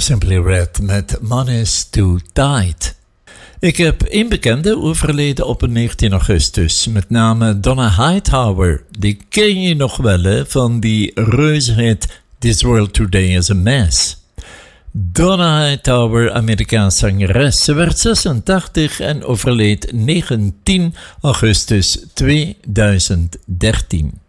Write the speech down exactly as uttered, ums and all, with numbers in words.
Simply Red met Money's Too Tight. Ik heb één bekende overleden op negentien augustus, met name Donna Hightower. Die ken je nog wel, hè, van die reuzehit This World Today is a Mess. Donna Hightower, Amerikaanse zangeres. Ze werd zesentachtig en overleed negentien augustus tweeduizend dertien.